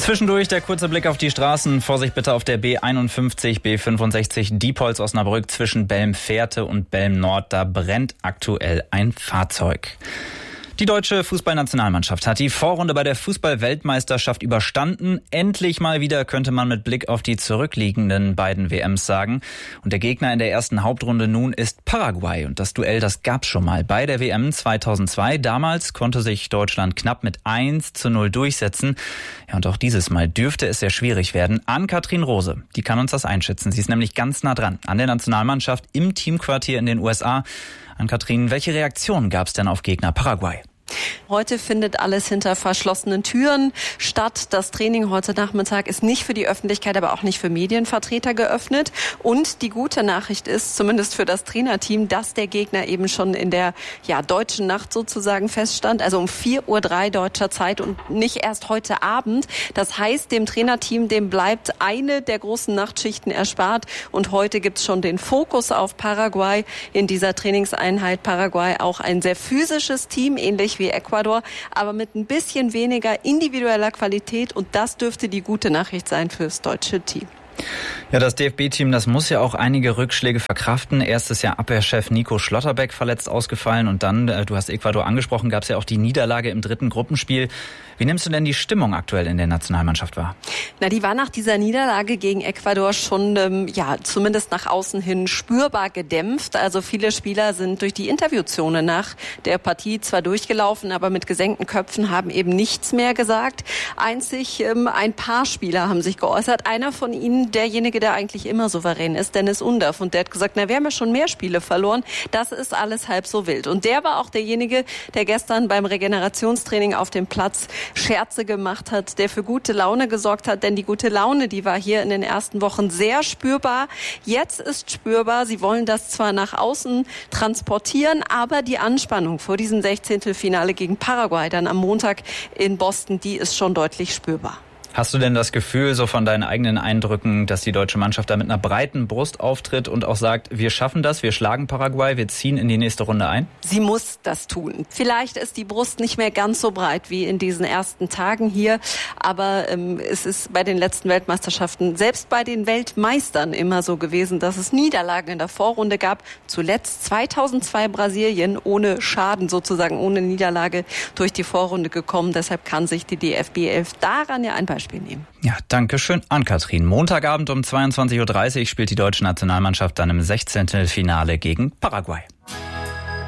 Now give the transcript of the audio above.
Zwischendurch der kurze Blick auf die Straßen. Vorsicht bitte auf der B51, B65 Diepholz-Osnabrück zwischen Belm-Fährte und Belm-Nord. Da brennt aktuell ein Fahrzeug. Die deutsche Fußballnationalmannschaft hat die Vorrunde bei der Fußball-Weltmeisterschaft überstanden. Endlich mal wieder, könnte man mit Blick auf die zurückliegenden beiden WMs sagen. Und der Gegner in der ersten Hauptrunde nun ist Paraguay. Und das Duell, das gab's schon mal bei der WM 2002. Damals konnte sich Deutschland knapp mit 1:0 durchsetzen. Ja, und auch dieses Mal dürfte es sehr schwierig werden. Ann-Kathrin Rose, die kann uns das einschätzen. Sie ist nämlich ganz nah dran an der Nationalmannschaft im Teamquartier in den USA. Ann-Kathrin, welche Reaktionen gab es denn auf Gegner Paraguay? Heute findet alles hinter verschlossenen Türen statt. Das Training heute Nachmittag ist nicht für die Öffentlichkeit, aber auch nicht für Medienvertreter geöffnet. Und die gute Nachricht ist, zumindest für das Trainerteam, dass der Gegner eben schon in der deutschen Nacht sozusagen feststand. Also um 4:03 Uhr deutscher Zeit und nicht erst heute Abend. Das heißt, dem Trainerteam, dem bleibt eine der großen Nachtschichten erspart. Und heute gibt es schon den Fokus auf Paraguay in dieser Trainingseinheit. Paraguay auch ein sehr physisches Team, ähnlich wie Ecuador, aber mit ein bisschen weniger individueller Qualität, und das dürfte die gute Nachricht sein fürs deutsche Team. Ja, das DFB-Team, das muss ja auch einige Rückschläge verkraften. Erst ist ja Abwehrchef Nico Schlotterbeck verletzt ausgefallen und dann, du hast Ecuador angesprochen, gab es ja auch die Niederlage im dritten Gruppenspiel. Wie nimmst du denn die Stimmung aktuell in der Nationalmannschaft wahr? Die war nach dieser Niederlage gegen Ecuador schon, zumindest nach außen hin spürbar gedämpft. Also viele Spieler sind durch die Interviewzone nach der Partie zwar durchgelaufen, aber mit gesenkten Köpfen, haben eben nichts mehr gesagt. Einzig ein paar Spieler haben sich geäußert. Einer von ihnen, derjenige, der eigentlich immer souverän ist, Dennis Undav. Und der hat gesagt, wir haben ja schon mehr Spiele verloren. Das ist alles halb so wild. Und der war auch derjenige, der gestern beim Regenerationstraining auf dem Platz Scherze gemacht hat, der für gute Laune gesorgt hat. Denn die gute Laune, die war hier in den ersten Wochen sehr spürbar. Jetzt ist spürbar, sie wollen das zwar nach außen transportieren, aber die Anspannung vor diesem 16. gegen Paraguay dann am Montag in Boston, die ist schon deutlich spürbar. Hast du denn das Gefühl, so von deinen eigenen Eindrücken, dass die deutsche Mannschaft da mit einer breiten Brust auftritt und auch sagt, wir schaffen das, wir schlagen Paraguay, wir ziehen in die nächste Runde ein? Sie muss das tun. Vielleicht ist die Brust nicht mehr ganz so breit wie in diesen ersten Tagen hier, aber es ist bei den letzten Weltmeisterschaften, selbst bei den Weltmeistern immer so gewesen, dass es Niederlagen in der Vorrunde gab. Zuletzt 2002 Brasilien ohne Schaden sozusagen, ohne Niederlage durch die Vorrunde gekommen. Deshalb kann sich die DFB 11 daran ja ein Beispiel nehmen. Ja, danke schön, Ann-Kathrin. Montagabend um 22:30 Uhr spielt die deutsche Nationalmannschaft dann im 16. Finale gegen Paraguay.